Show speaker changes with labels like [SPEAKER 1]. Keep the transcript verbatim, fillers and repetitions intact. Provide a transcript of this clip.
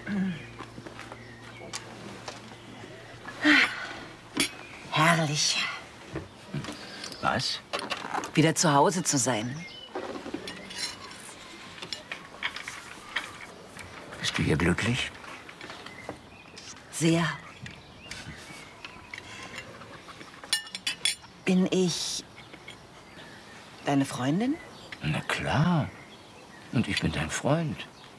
[SPEAKER 1] Herrlich.
[SPEAKER 2] Was?
[SPEAKER 1] Wieder zu Hause zu sein.
[SPEAKER 2] Bist du hier glücklich?
[SPEAKER 1] Sehr. Bin ich deine Freundin?
[SPEAKER 2] Na klar. Und ich bin dein Freund.